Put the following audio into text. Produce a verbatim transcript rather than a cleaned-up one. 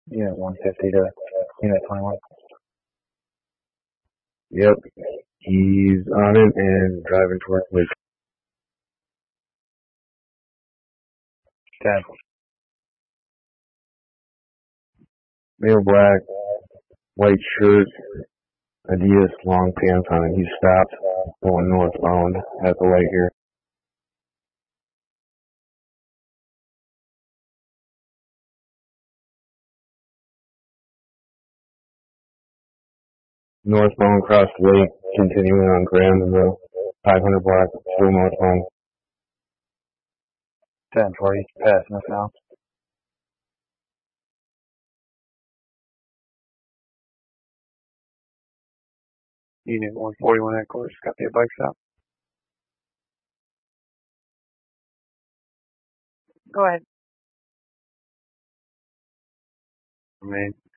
Unit one fifty to Unit twenty-one. Yep, he's on it and driving towards Lake. ten. Male black, white shirt, Adidas long pants on it. He stopped going northbound at the light here. Northbound across the lake, continuing on Graham in the five hundred block, still northbound. ten forty, passing us now. Unit one forty-one headquarters, copy a bike stop. Go ahead. Remain